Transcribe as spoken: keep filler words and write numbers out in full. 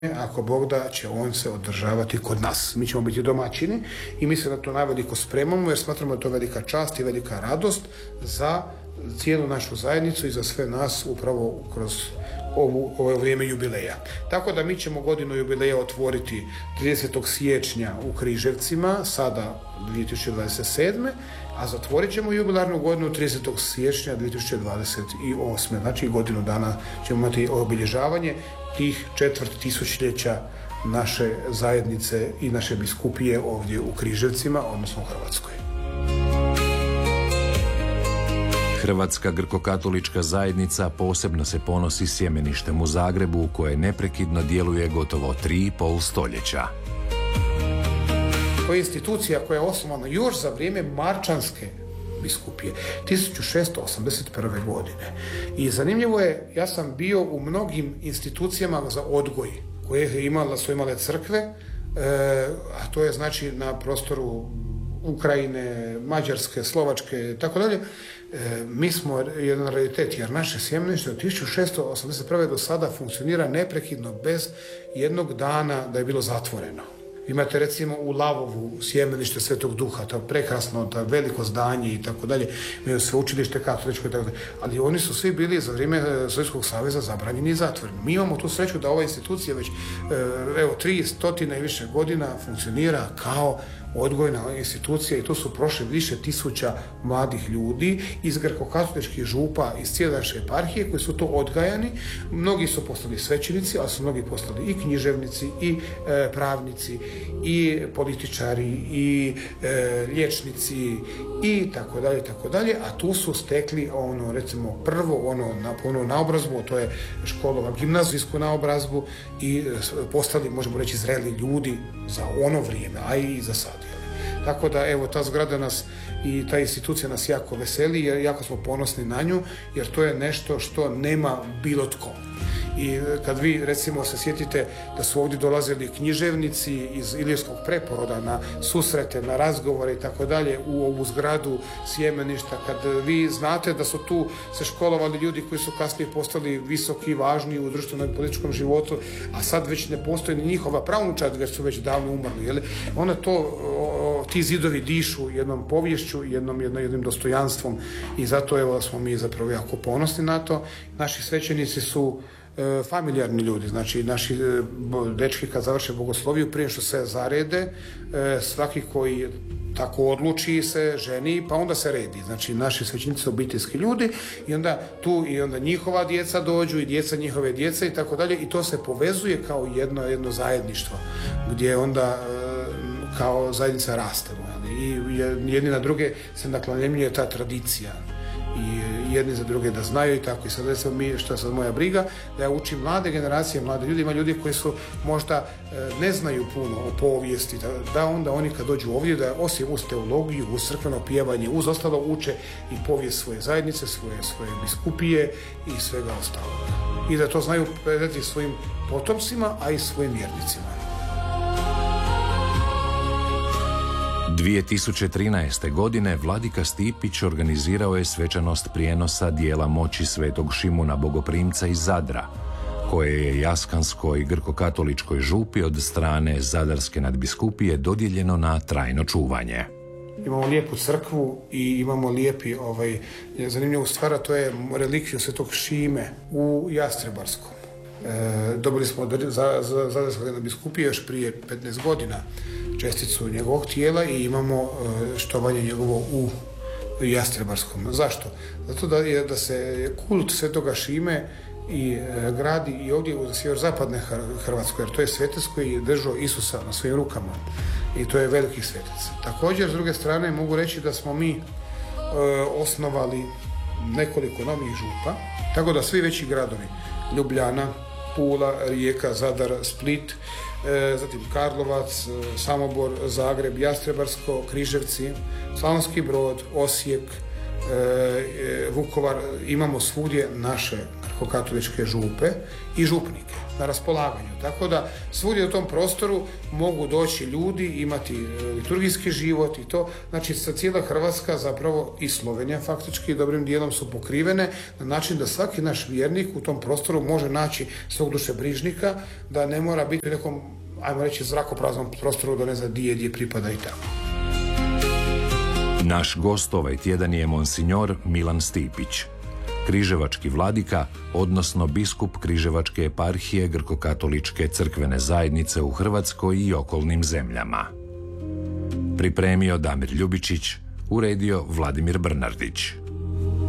Ako Bog da, će on se održavati kod nas. Mi ćemo biti domaćini i mi se na to naveliko spremamo jer smatramo da je to velika čast i velika radost za cijelu našu zajednicu i za sve nas upravo kroz ovu, ovo vrijeme jubileja. Tako da mi ćemo godinu jubileja otvoriti tridesetog siječnja u Križevcima, sada dvije tisuće dvadeset sedme. a zatvorit ćemo jubilarnu godinu tridesetog siječnja dvije tisuće dvadeset osme. Znači godinu dana ćemo imati obilježavanje tih četvrt tisućljeća naše zajednice i naše biskupije ovdje u Križevcima, odnosno u Hrvatskoj. Hrvatska grko-katolička zajednica posebno se ponosi sjemeništem u Zagrebu koje neprekidno djeluje gotovo tri i pol stoljeća. To je institucija koja je osnovana još za vrijeme Marčanske biskupije, tisuću šesto osamdeset prve. godine. I zanimljivo je, ja sam bio u mnogim institucijama za odgoj koje imala, su imale crkve, e, a to je znači na prostoru Ukrajine, Mađarske, Slovačke i tako dalje. Mi smo jedan raritet, jer naše sjemenište od tisuću šesto osamdeset prve. do sada funkcionira neprekidno bez jednog dana da je bilo zatvoreno. Imate recimo u Lavovu sjemenište Svetog Duha, to je prekrasno, to je veliko zdanje i tako dalje, imaju sveučilište katoličko i tako dalje, ali oni su svi bili za vrijeme Sovjetskog saveza zabranjeni i zatvoreni. Mi imamo tu sreću da ova institucija već evo tri stotine i više godina funkcionira kao odgojna institucija i tu su prošli više tisuća mladih ljudi iz grko-katoličkih župa iz cijele naše eparhije koji su to odgajani. Mnogi su postali svećenici, ali su mnogi postali i književnici i e, pravnici i političari i e, liječnici i tako dalje, tako dalje, a tu su stekli ono recimo prvo ono na onu naobrazbu, to je školova gimnazijsku naobrazbu i postali, možemo reći, zreli ljudi za ono vrijeme, a i za sad. Tako da, evo, ta zgrada nas i ta institucija nas jako veseli, jer jako smo ponosni na nju, jer to je nešto što nema bilo tko. I kad vi, recimo, se sjetite da su ovdje dolazili književnici iz Ilijskog preporoda na susrete, na razgovore i tako dalje u ovu zgradu sjemeništa, kad vi znate da su tu se školovali ljudi koji su kasnije postali visoki i važni u društvenom i političkom životu, a sad već ne postoji ni njihova pravnučad, već su već davno umrli. Jel? Ona to, o, ti zidovi dišu jednom poviješću, jednom, jednom, jednim dostojanstvom i zato evo smo mi zapravo jako ponosni na to. Naši svećenici su E, familijarni ljudi, znači naši e, dečki kad završe bogosloviju prije što se zarede, e, svaki koji tako odluči se ženi, pa onda se redi. Znači naši svećenici su obiteljski ljudi i onda tu i onda njihova djeca dođu i djeca njihove djece i tako dalje i to se povezuje kao jedno, jedno zajedništvo gdje onda e, kao zajednica rastemo i jedni na druge se naklanjuje ta tradicija i jedni za druge da znaju i tako. I sad recimo mi, što je sad moja briga, da ja učim mlade generacije, mlade ljudi, ima ljudi koji su možda e, ne znaju puno o povijesti, da, da onda oni kad dođu ovdje, da osim uz teologiju, uz crkveno pjevanje, uz ostalo uče i povijest svoje zajednice, svoje, svoje biskupije i svega ostalog. I da to znaju predati svojim potomcima, a i svojim vjernicima. dvije tisuće trinaeste. godine vladika Stipić organizirao je svečanost prijenosa dijela moći svetog Šimuna Bogoprimca iz Zadra, koje je Jaskanskoj grko-katoličkoj župi od strane Zadarske nadbiskupije dodijeljeno na trajno čuvanje. Imamo lijepu crkvu i imamo lijepi, ovaj, zanimljivu stvar, to je relikviju svetog Šime u Jastrebarskom. E, dobili smo od Zadarske nadbiskupije još prije petnaest godina česticu njegovog tijela i imamo e, štovanje njegovo u Jastrebarskom. Zašto? Zato da, je, da se kult svetoga Šime i e, gradi i ovdje u sjeverozapadne Hrvatskoj, jer to je svetac koji je držao Isusa na svojim rukama i to je veliki svetac. Također, s druge strane, mogu reći da smo mi e, osnovali nekoliko novih župa, tako da svi veći gradovi, Ljubljana, Pula, Rijeka, Zadar, Split, e, zatim Karlovac, Samobor, Zagreb, Jastrebarsko, Križevci, Slavonski Brod, Osijek, e, Vukovar, imamo svugdje naše grkokatoličke župe i župnike na raspolaganju. Tako da svugdje u tom prostoru mogu doći ljudi, imati liturgijski život i to. Znači, sa cijela Hrvatska, zapravo i Slovenija faktički dobrim dijelom su pokrivene na način da svaki naš vjernik u tom prostoru može naći svog dušebrižnika, da ne mora biti u nekom, ajmo reći, zrakopraznom prostoru, da ne zna di je, gdje pripada i tako. Naš gost ovaj tjedan je monsignor Milan Stipić, križevački vladika, odnosno biskup Križevačke eparhije Grkokatoličke crkvene zajednice u Hrvatskoj i okolnim zemljama. Pripremio Damir Ljubičić, uredio Vladimir Brnardić.